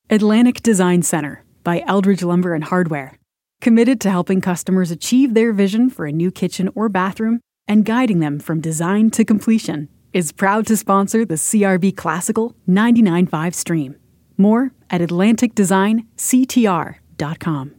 Atlantic Design Center by Eldridge Lumber and Hardware. Committed to helping customers achieve their vision for a new kitchen or bathroom and guiding them from design to completion, is proud to sponsor the CRB Classical 99.5 stream. More at AtlanticDesignCTR.com.